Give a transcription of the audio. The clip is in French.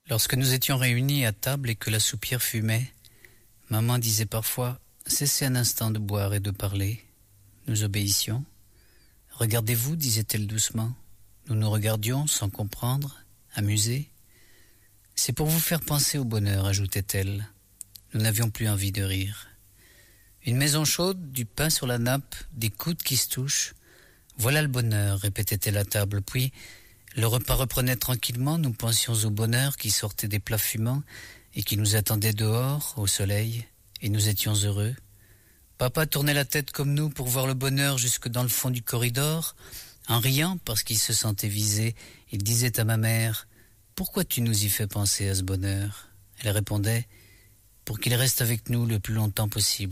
Lorsque nous étions réunis à table et que la soupière fumait, maman disait parfois « Cessez un instant de boire et de parler ». Nous obéissions. « Regardez-vous » disait-elle doucement. Nous nous regardions sans comprendre, amusés. « C'est pour vous faire penser au bonheur » ajoutait-elle. Nous n'avions plus envie de rire. Une maison chaude, du pain sur la nappe, des coudes qui se touchent. Voilà le bonheur, répétait-elle à table. Puis, le repas reprenait tranquillement, nous pensions au bonheur qui sortait des plats fumants et qui nous attendait dehors, au soleil, et nous étions heureux. Papa tournait la tête comme nous pour voir le bonheur jusque dans le fond du corridor. En riant, parce qu'il se sentait visé, il disait à ma mère « Pourquoi tu nous y fais penser à ce bonheur ?» Elle répondait « Pour qu'il reste avec nous le plus longtemps possible. »